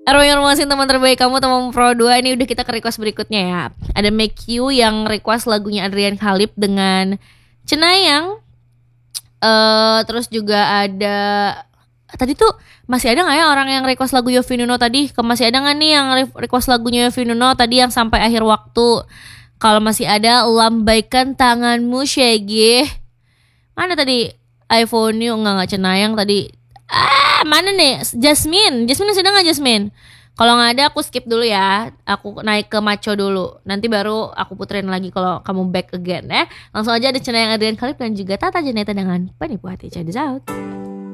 Arwah yang masih teman terbaik kamu, teman Pro 2. Ini udah kita ke request berikutnya ya. Ada Make You yang request lagunya Adrian Khalib dengan Cenayang. Terus juga ada, tadi tuh masih ada gak ya orang yang request lagu Yovie Nuno tadi? Masih ada gak nih yang request lagunya Yovie Nuno tadi yang sampai akhir waktu? Kalau masih ada, lambaikan tanganmu Shaggy. Mana tadi? iPhone You, enggak Cenayang tadi. Mana nih? Jasmine masih ada gak Jasmine? Kalau gak ada aku skip dulu ya. Aku naik ke Maco dulu. Nanti baru aku puterin lagi kalau kamu back again ya. Langsung aja ada Cenayang Adrian Khalib dan juga Tata Janeta dengan Penipu Hati. Check this out.